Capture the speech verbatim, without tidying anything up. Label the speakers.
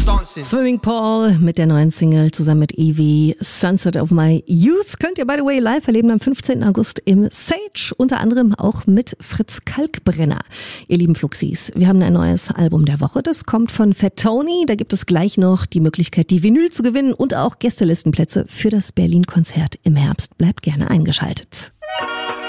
Speaker 1: Swimming Paul mit der neuen Single zusammen mit Evie, Sunset of My Youth. Könnt ihr, by the way, live erleben am fünfzehnten August im Sage. Unter anderem auch mit Fritz Kalkbrenner. Ihr lieben Fluxis, wir haben ein neues Album der Woche. Das kommt von Fat Tony. Da gibt es gleich noch die Möglichkeit, die Vinyl zu gewinnen und auch Gästelistenplätze für das Berlin-Konzert im Herbst. Bleibt gerne eingeschaltet.